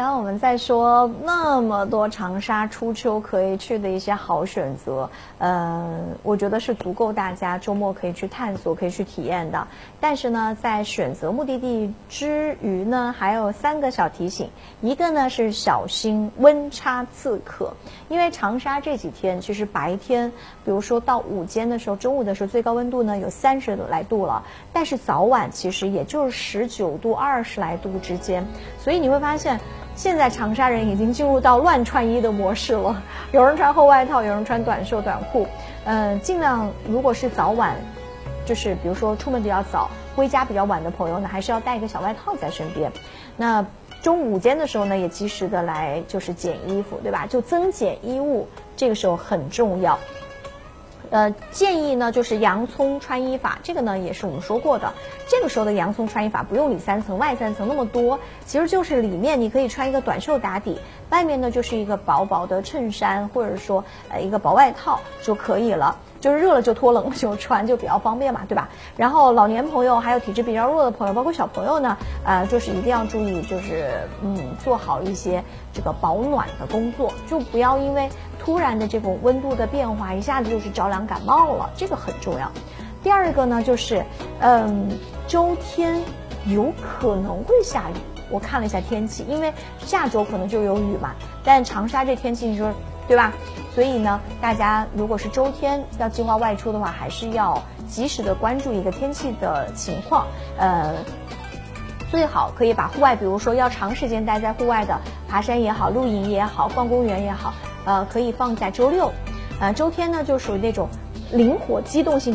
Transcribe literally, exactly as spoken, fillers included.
刚刚我们在说那么多长沙初秋可以去的一些好选择，嗯，我觉得是足够大家周末可以去探索、可以去体验的。但是呢，在选择目的地之余呢，还有三个小提醒。一个呢是小心温差刺客，因为长沙这几天其实白天，比如说到午间的时候、中午的时候，最高温度呢有三十来度了，但是早晚其实也就是十九度、二十来度之间，所以你会发现。现在长沙人已经进入到乱穿衣的模式了，有人穿厚外套，有人穿短袖短裤，嗯、呃，尽量如果是早晚，就是比如说出门比较早，回家比较晚的朋友呢，还是要带一个小外套在身边。那中午间的时候呢，也及时的来就是减衣服，对吧？就增减衣物，这个时候很重要。呃，建议呢就是洋葱穿衣法，这个呢也是我们说过的。这个时候的洋葱穿衣法不用里三层外三层那么多，其实就是里面你可以穿一个短袖打底，外面呢就是一个薄薄的衬衫或者说呃一个薄外套就可以了。就是热了就脱，冷了就穿，就比较方便嘛，对吧？然后老年朋友还有体质比较弱的朋友，包括小朋友呢，呃，就是一定要注意，就是嗯，做好一些这个保暖的工作，就不要因为突然的这种温度的变化，一下子就是着凉感冒了，这个很重要。第二个呢，就是嗯，周天有可能会下雨，我看了一下天气，因为下周可能就有雨嘛，但长沙这天气你说对吧？所以呢，大家如果是周天要计划外出的话，还是要及时的关注一个天气的情况。呃，最好可以把户外，比如说要长时间待在户外的，爬山也好，露营也好，逛公园也好，呃，可以放在周六。呃，周天呢就属于那种灵活机动性